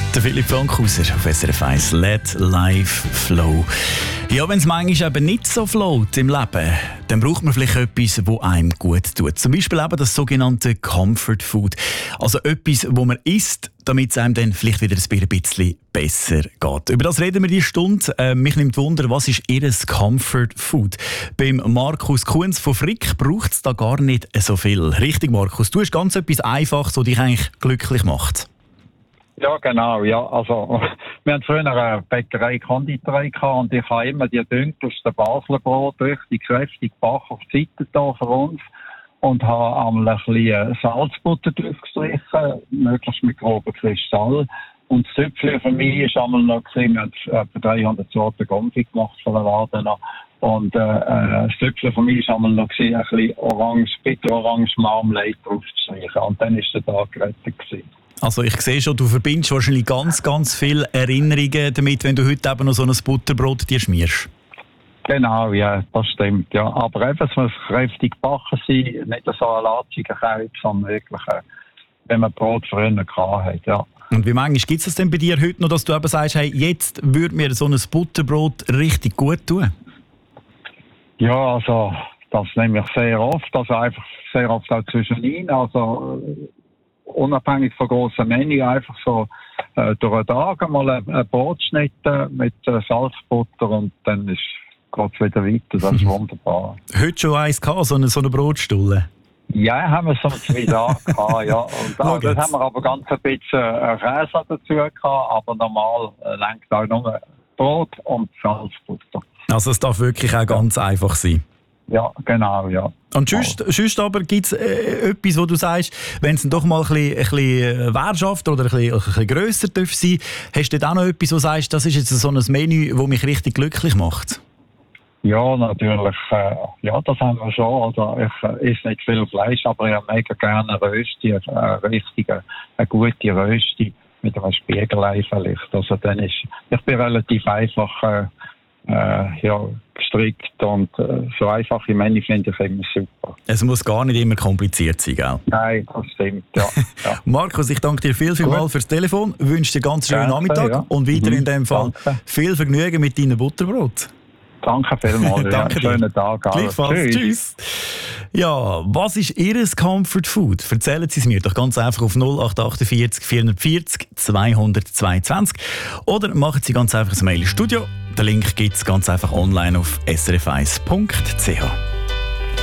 Der Philipp Frankhauser auf SRF 1. Let Life Flow. Ja, wenn es manchmal eben nicht so float im Leben, dann braucht man vielleicht etwas, das einem gut tut. Zum Beispiel eben das sogenannte Comfort Food. Also etwas, wo man isst, damit es einem dann vielleicht wieder ein bisschen besser geht. Über das reden wir diese Stunde. Mich nimmt Wunder, was ist Ihr Comfort Food? Beim Markus Kunz von Frick braucht es da gar nicht so viel. Richtig, Markus? Du hast ganz etwas Einfaches, das dich eigentlich glücklich macht. Ja, genau, ja. Also, wir haben früher eine Bäckerei, Konditorei gehabt und ich habe immer die dunkelsten Basler Brot richtig kräftig gebacken auf die Seite da für uns und habe einmal ein bisschen Salzbutter draufgestrichen, möglichst mit groben Kristall. Und das Zöpfchen für mich war einmal noch, wir haben etwa 300 Sorten Konfit gemacht von der Laden noch. Und das Zöpfchen für mich war einmal noch ein bisschen bitter-orange Marmelade draufzustreichen. Und dann war der Tag gerettet gewesen. Also ich sehe schon, du verbindest wahrscheinlich ganz, ganz viele Erinnerungen damit, wenn du heute eben noch so ein Butterbrot dir schmierst. Genau, ja, das stimmt. Ja. Aber eben, es muss kräftig gebacken sein, nicht so ein latschiger Käse, sondern wirklich, wenn man Brot früher hatte. Ja. Und wie manchmal gibt es das denn bei dir heute noch, dass du eben sagst, hey, jetzt würde mir so ein Butterbrot richtig gut tun? Ja, also das nehme ich sehr oft, also einfach sehr oft auch zwischenin, also unabhängig von grosser Menge, einfach so durch den Tag einmal ein Brot schneiden mit Salzbutter und dann geht es wieder weiter. Das ist wunderbar. Heute schon eins gehabt, so eine Brotstulle? Ja, haben wir so zwei Tage gehabt, ja. Und das haben wir aber ganz ein bisschen Käse dazu gehabt, aber normal lenkt auch nur Brot und Salzbutter. Also es darf wirklich auch ganz einfach sein? Ja, genau, ja. Und sonst aber gibt es etwas, wo du sagst, wenn es doch mal ein bisschen Währschaft oder ein bisschen grösser darf sein, hast du dort auch noch etwas, wo du sagst, das ist jetzt so ein Menü, das mich richtig glücklich macht? Ja, natürlich. Ja, das haben wir schon. Also ich esse nicht viel Fleisch, aber ich habe mega gerne Rösti, eine gute Rösti mit einem Spiegelei vielleicht. Also dann ich bin relativ einfach gestrickt und so einfache Menü finde ich immer super. Es muss gar nicht immer kompliziert sein, gell? Nein, das stimmt, ja. Markus, ich danke dir vielmals fürs Telefon, wünsche dir ganz schönen Nachmittag und weiter in dem Fall viel Vergnügen mit deinem Butterbrot. Danke vielmals. Danke dir. Schönen Tag. Gleichfalls. Tschüss. Ja, was ist Ihr Comfort Food? Erzählen Sie es mir doch ganz einfach auf 0848 440 222 oder machen Sie ganz einfach ein Mail ins Studio. Den Link gibt es ganz einfach online auf srf1.ch.